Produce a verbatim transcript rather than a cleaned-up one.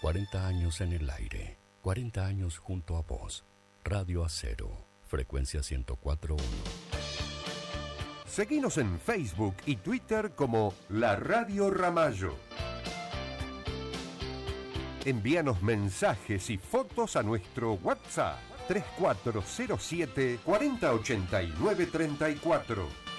cuarenta años en el aire, cuarenta años junto a vos. Radio Acero, frecuencia ciento cuatro punto uno. Seguinos en Facebook y Twitter como La Radio Ramallo. Envíanos mensajes y fotos a nuestro WhatsApp tres cuatro cero siete, cuarenta ochenta y nueve treinta y cuatro.